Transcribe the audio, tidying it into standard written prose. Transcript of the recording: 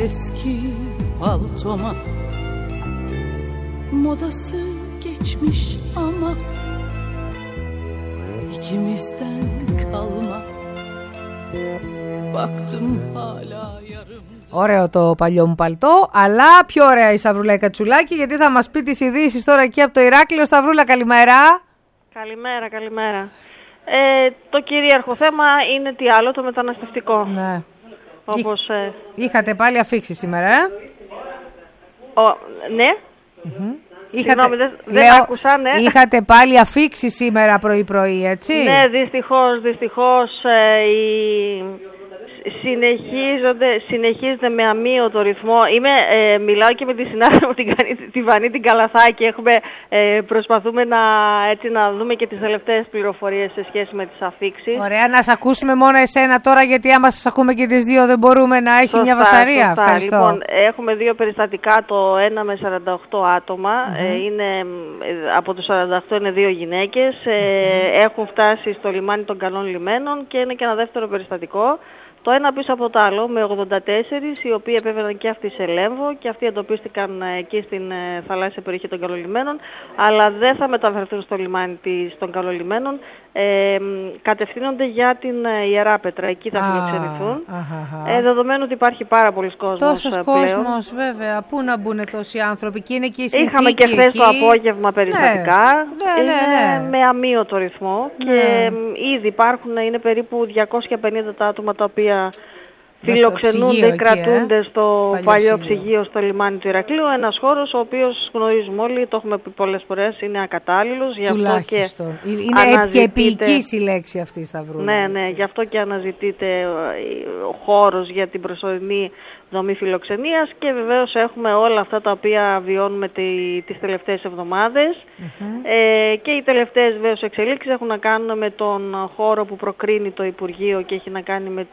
eski paltoma. Modası geçmiş ama ikimizden kalma. Baktım hala yarım. Ωραίο το παλιό μου παλτό, αλλά πιο ωραία η Σταυρούλα η Κατσουλάκη, γιατί θα μας πει τις ειδήσεις τώρα εκεί από το Ηράκλειο. Σταυρούλα, καλημέρα. Καλημέρα, καλημέρα. Το κυρίαρχο θέμα είναι τι άλλο, το μεταναστευτικό. Ναι. Όπως, Είχατε πάλι αφίξεις σήμερα, ναι. Συγγνώμη, δεν άκουσα, ναι. Είχατε πάλι αφίξεις σήμερα πρωί-πρωί, έτσι. Ναι, δυστυχώς συνεχίζεται με αμύωτο ρυθμό. Μιλάω και με τη συνάδελφο τη Βανή την Καλαθάκη. Προσπαθούμε να δούμε και τις τελευταίες πληροφορίες σε σχέση με τις αφίξεις. Ωραία, να σας ακούσουμε μόνο εσένα τώρα, γιατί άμα σας ακούμε και τις δύο δεν μπορούμε να έχει μια βασαρία. Σωστά. Ευχαριστώ. Λοιπόν, έχουμε δύο περιστατικά, το ένα με 48 άτομα. Από τους 48 είναι δύο γυναίκες. Έχουν φτάσει στο λιμάνι των Καλών Λιμένων και είναι και ένα δεύτερο περιστατικό. Το ένα πίσω από το άλλο με 84, οι οποίοι επέβαιναν και αυτοί σε Λέμβο και αυτοί εντοπίστηκαν εκεί στην θαλάσσια περιοχή των Καλολιμένων, αλλά δεν θα μεταφερθούν στο λιμάνι των Καλολιμένων, κατευθύνονται για την Ιεράπετρα, εκεί θα φιλοξενηθούν. Δεδομένου ότι υπάρχει πάρα πολλοί κόσμος. Τόσος κόσμος, βέβαια. Πού να μπουν τόσοι άνθρωποι, και είναι και η συνθήκη. Είχαμε και χθες το απόγευμα περιστατικά. Ναι. Με αμύωτο ρυθμό. Ναι. Και ήδη είναι περίπου 250 τα άτομα τα οποία φιλοξενούνται ή κρατούνται στο παλιό ψυγείο στο λιμάνι του Ηρακλείου. Ένας χώρος ο οποίος γνωρίζουμε όλοι, το έχουμε πει πολλές φορές, είναι ακατάλληλος. Τουλάχιστον. Είναι και επίοικης η λέξη αυτή, Σταυρούλα. Ναι, γι' αυτό και αναζητείται ο χώρος για την προσωρινή δομή φιλοξενίας, και βεβαίως έχουμε όλα αυτά τα οποία βιώνουμε τις τελευταίες εβδομάδες. Και οι τελευταίες βεβαίως εξελίξεις έχουν να κάνουν με τον χώρο που προκρίνει το Υπουργείο και έχει να κάνει με